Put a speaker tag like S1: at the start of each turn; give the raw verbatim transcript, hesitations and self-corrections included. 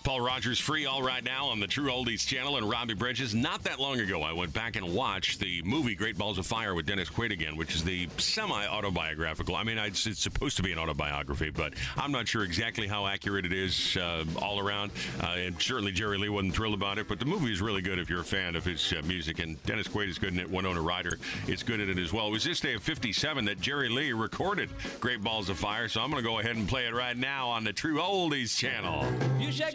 S1: Paul Rogers Free All right now on the True Oldies channel and Robbie Bridges. Not that long ago, I went back and watched the movie Great Balls of Fire with Dennis Quaid again, which is the semi-autobiographical. I mean, it's, it's supposed to be an autobiography, but I'm not sure exactly how accurate it is uh, all around. Uh, and certainly Jerry Lee wasn't thrilled about it, but the movie is really good if you're a fan of his uh, music. And Dennis Quaid is good in it. Winona Ryder is good in it as well. It was this day of fifty-seven that Jerry Lee recorded Great Balls of Fire, so I'm going to go ahead and play it right now on the True Oldies channel.
S2: You shake